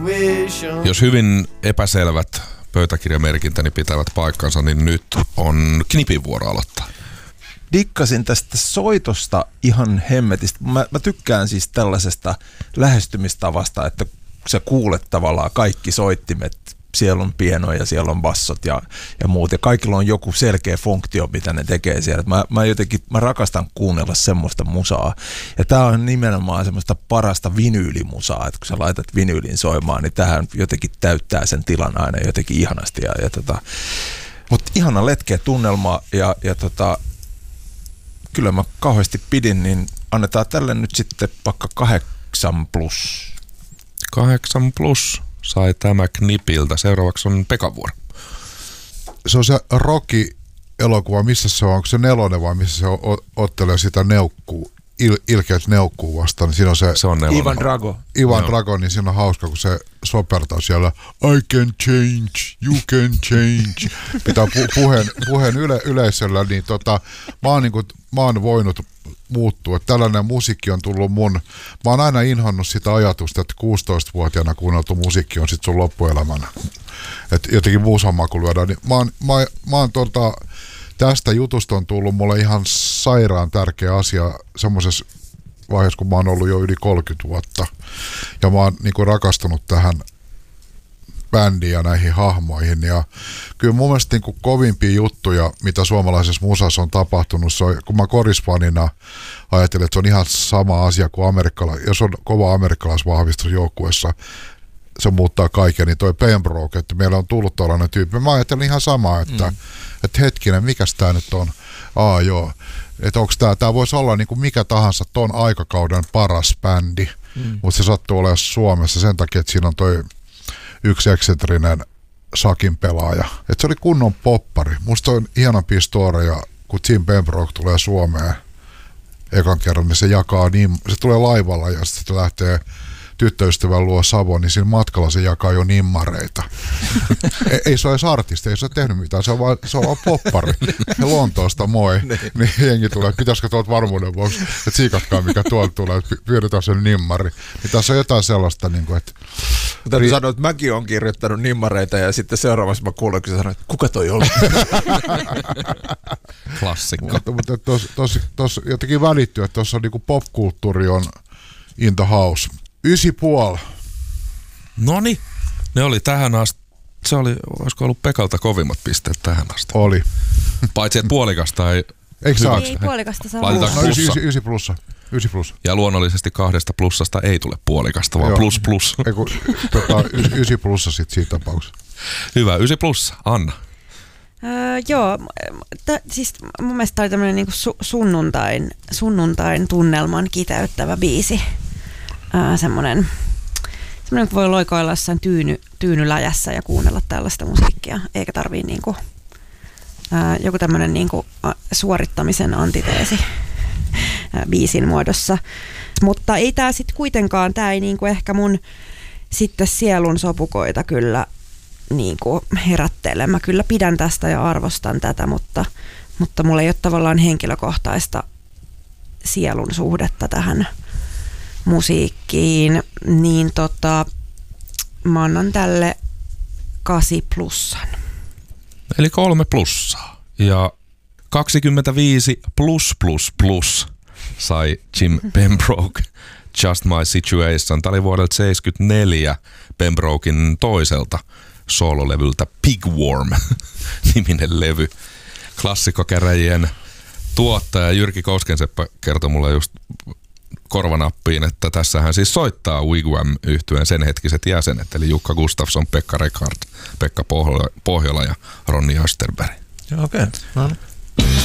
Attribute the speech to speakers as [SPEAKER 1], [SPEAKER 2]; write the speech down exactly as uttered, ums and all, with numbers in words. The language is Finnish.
[SPEAKER 1] Jos hyvin epäselvät pöytäkirjamerkintäni pitävät paikkansa, niin nyt on Knipin vuoro aloittaa.
[SPEAKER 2] Dikkasin tästä soitosta ihan hemmetistä. Mä, mä tykkään siis tällaisesta lähestymistavasta, että sä kuulet tavallaan kaikki soittimet. Siellä on pienoja, siellä on bassot ja, ja muut. Ja kaikilla on joku selkeä funktio, mitä ne tekee siellä. Mä, mä jotenkin, mä rakastan kuunnella semmoista musaa. Ja tää on nimenomaan semmoista parasta vinyylimusaa. Että kun sä laitat vinyylin soimaan, niin tähän jotenkin täyttää sen tilan aina jotenkin ihanasti. Ja, ja tota, mutta ihana letkeä tunnelma ja, ja tota, kyllä mä kauheasti pidin, niin annetaan tälle nyt sitten vaikka kahdeksan plus.
[SPEAKER 1] Kahdeksan plus sai tämä Knipiltä. Seuraavaksi on Pekan vuoro.
[SPEAKER 3] Se on se Rocky-elokuva, missä se on? Onko se nelonen vai missä se o- ottelee sitä neukkuu, il- ilkeät neukkuu vastaan? Niin siinä on se,
[SPEAKER 1] se on
[SPEAKER 2] Ivan Drago.
[SPEAKER 3] Ivan Drago, niin siinä on hauska, kun se sopertaa siellä I can change, you can change. Pitää pu- puheen, puheen yle- yleisöllä, niin tota, mä oon, niin kuin, mä oon voinut muuttua. Tällainen musiikki on tullut mun, mä oon aina inhonnut sitä ajatusta, että kuusitoistavuotiaana kuunneltu musiikki on sit sun loppuelämänä. Että jotenkin muusamaku lyödään. Niin mä oon, mä, mä oon tota, tästä jutusta on tullut mulle ihan sairaan tärkeä asia semmoisessa vaiheessa, kun mä oon ollut jo yli kolmekymmentä vuotta. Ja mä oon niinku rakastunut tähän bändiin ja näihin hahmoihin. Ja kyllä mun mielestä niin kuin kovimpia juttuja, mitä suomalaisessa musassa on tapahtunut, se on, kun mä korisfanina ajattelin, että se on ihan sama asia kuin amerikkala, jos on kova amerikkalaisvahvistus joukkueessa, se muuttaa kaiken, niin toi Pembroke, että meillä on tullut tällainen tyyppi. Mä ajattelin ihan samaa, että, mm. että hetkinen, mikäs tää nyt on? Aa joo, että onks tää, tää voisi olla niin kuin mikä tahansa ton aikakauden paras bändi, mm. mutta se sattuu olemaan Suomessa sen takia, että siinä on toi yksi eksentrinen sakin pelaaja. Et se oli kunnon poppari. Musta on ihanampia storeja, kun Jim Pembroke tulee Suomeen ekan kerran, niin se jakaa niin, se tulee laivalla ja sitten lähtee tyttöystävän luo Savoon, niin siinä matkalla se jakaa jo nimmareita. ei, ei se ole edes artisti, ei se ole tehnyt mitään, se on vaan, se on vaan poppari. Lontoosta moi. Niin jengi tulee, pitäisikö tuolta varmuuden vuoksi, että siikatkaa mikä tuolta tulee, että pyydetään sen nimmari. Niin tässä on jotain sellaista, niin kuin, että
[SPEAKER 2] täytyy sanoa, että mäkin olen kirjoittanut nimmareita ja sitten seuraavassa mä kuulen, kun sä sanoit, että kuka toi oli?
[SPEAKER 1] Klassikko.
[SPEAKER 3] Mutta, mutta tuossa jotenkin välittyy, että tuossa niinku popkulttuuri on in the house. Ysi puoli.
[SPEAKER 1] Noniin, ne oli tähän asti. Se oli, olisiko ollut Pekalta kovimmat pisteet tähän asti?
[SPEAKER 3] Oli.
[SPEAKER 1] Paitsi että puolikasta ei...
[SPEAKER 3] Eikö saa?
[SPEAKER 4] Ei puolikasta saa.
[SPEAKER 1] Laitetaan
[SPEAKER 3] no,
[SPEAKER 1] plussa.
[SPEAKER 3] ysi, ysi plussa. Ysi plussa.
[SPEAKER 1] Ja luonnollisesti kahdesta plussasta ei tule puolikasta, vaan
[SPEAKER 3] Joo.
[SPEAKER 1] plus plus.
[SPEAKER 3] Eiku, tota, ysi, ysi plussa sitten siinä tapauksessa.
[SPEAKER 1] Hyvä, ysi plussa. Anna.
[SPEAKER 4] Öö, joo, t- siis mun mielestä tämä oli tämmöinen niinku su- sunnuntain, sunnuntain tunnelman kiteyttävä biisi. Öö, semmoinen, semmoinen, kun voi loikoilla jossain tyyny, tyynyläjässä ja kuunnella tällaista musiikkia, eikä tarvii niinku, öö, joku tämmöinen niinku suorittamisen antiteesi öö, biisin muodossa. Mutta ei tää sitten kuitenkaan, tää ei niinku ehkä mun sitten sielun sopukoita kyllä niin kuin herättelee. Mä kyllä pidän tästä ja arvostan tätä, mutta, mutta mulla ei ole tavallaan henkilökohtaista sielun suhdetta tähän musiikkiin, niin tota, mä annan tälle kasi plussan.
[SPEAKER 1] Eli kolme plussaa. Ja kaksikymmentäviisi plus plus plus sai Jim Pembroke Just My Situation. Tämä oli vuodelta seitsemänkymmentäneljä Pembroken toiselta soololevyltä Pigworm-niminen levy. Klassikkokäräjien tuottaja Jyrki Koskenseppä kertoi mulle just korvanappiin, että tässähän siis soittaa Wigwam-yhtyeen sen hetkiset jäsenet, eli Jukka Gustafsson, Pekka Rekard, Pekka Pohjola ja Ronni Österberg.
[SPEAKER 2] Okei, okay. No niin.